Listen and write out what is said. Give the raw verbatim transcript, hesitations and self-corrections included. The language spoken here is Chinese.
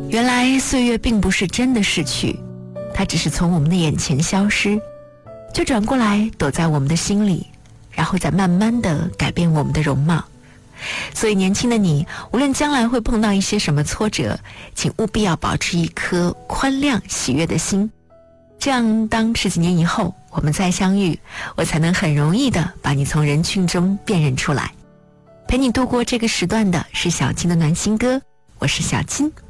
原来岁月并不是真的逝去，它只是从我们的眼前消失，就转过来躲在我们的心里，然后再慢慢地改变我们的容貌。所以年轻的你，无论将来会碰到一些什么挫折，请务必要保持一颗宽亮喜悦的心，这样当十几年以后我们再相遇，我才能很容易地把你从人群中辨认出来。陪你度过这个时段的是小金的暖心歌，我是小金。